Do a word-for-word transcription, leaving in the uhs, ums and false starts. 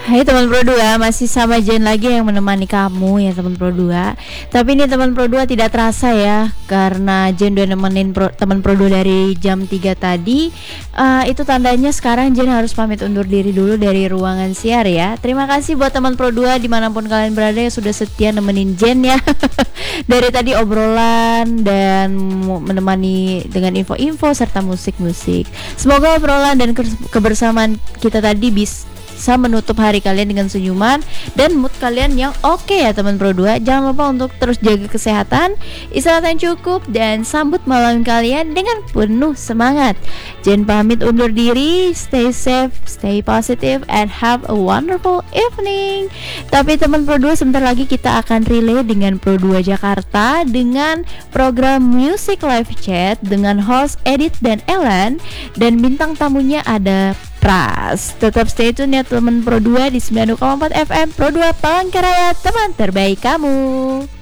Hai teman Pro dua, masih sama Jen lagi yang menemani kamu ya teman Pro dua. Tapi ini teman Pro dua tidak terasa ya, karena Jen udah nemenin pro, teman Pro dua dari jam tiga tadi. uh, Itu tandanya sekarang Jen harus pamit undur diri dulu dari ruangan siar ya. Terima kasih buat teman Pro dua dimanapun kalian berada yang sudah setia nemenin Jen ya. Dari tadi obrolan dan menemani dengan info-info serta musik-musik. Semoga obrolan dan kebersamaan kita tadi bisa bisa menutup hari kalian dengan senyuman dan mood kalian yang oke okay ya teman Pro dua. Jangan lupa untuk terus jaga kesehatan, istirahat yang cukup, dan sambut malam kalian dengan penuh semangat. Jen pamit undur diri, stay safe, stay positive, and have a wonderful evening. Tapi teman Pro dua, sebentar lagi kita akan relay dengan Pro dua Jakarta dengan program Music Live Chat dengan host Edit dan Ellen, dan bintang tamunya ada Pras. Tetap stay tune ya teman Pro dua di sembilan puluh koma empat F M Pro dua Palangkaraya, teman terbaik kamu.